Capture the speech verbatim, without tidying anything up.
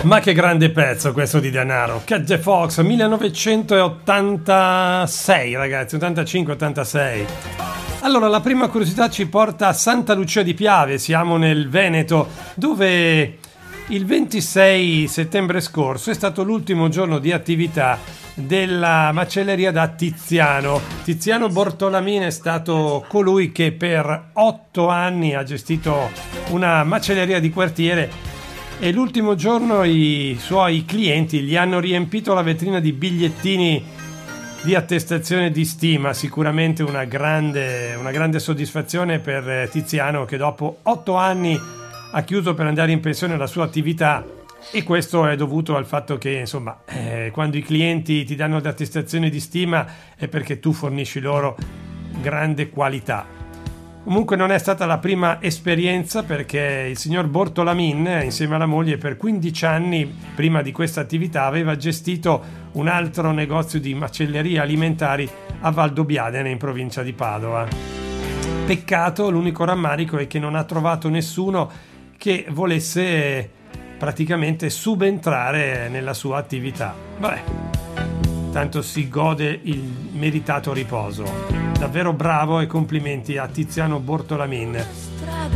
Ma che grande pezzo questo di Denaro. Cat the Fox, millenovecentottantasei ragazzi, ottantacinque ottantasei. Allora, la prima curiosità ci porta a Santa Lucia di Piave, siamo nel Veneto, dove il ventisei settembre scorso è stato l'ultimo giorno di attività della macelleria da Tiziano. Tiziano Bortolamin è stato colui che per otto anni ha gestito una macelleria di quartiere e l'ultimo giorno i suoi clienti gli hanno riempito la vetrina di bigliettini di attestazione di stima. Sicuramente una grande, una grande soddisfazione per Tiziano, che dopo otto anni ha chiuso per andare in pensione la sua attività, e questo è dovuto al fatto che insomma eh, quando i clienti ti danno l'attestazione di stima è perché tu fornisci loro grande qualità. Comunque non è stata la prima esperienza, perché il signor Bortolamin insieme alla moglie per quindici anni prima di questa attività aveva gestito un altro negozio di macellerie alimentari a Valdobbiadene in provincia di Padova. Peccato, l'unico rammarico è che non ha trovato nessuno che volesse praticamente subentrare nella sua attività. Vabbè, tanto si gode il meritato riposo. Davvero bravo e complimenti a Tiziano Bortolamin.